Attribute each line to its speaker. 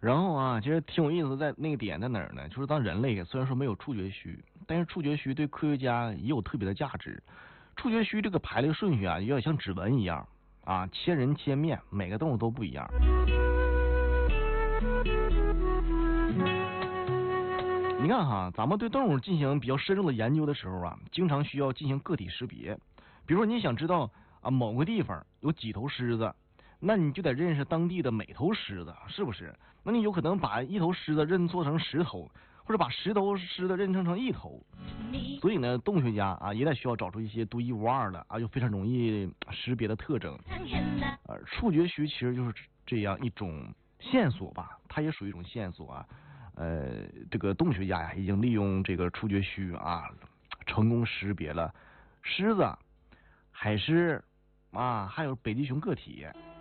Speaker 1: 然后啊，其实挺有意思的，在那个点在哪儿呢？就是当人类虽然说没有触觉须，但是触觉须对科学家也有特别的价值。触觉须这个排列顺序啊，有点像指纹一样啊，千人千面，每个动物都不一样。你看哈，咱们对动物进行比较深入的研究的时候啊，经常需要进行个体识别。比如说你想知道啊某个地方有几头狮子，那你就得认识当地的每头狮子，是不是？那你有可能把一头狮子认错成10头，或者把10头狮子认成一头。所以呢，动物学家啊也得需要找出一些独一无二的啊又非常容易识别的特征。触觉须其实就是这样一种线索吧，它也属于一种线索啊。这个动物学家呀，已经利用这个触觉须啊，成功识别了狮子、海狮啊，还有北极熊个体。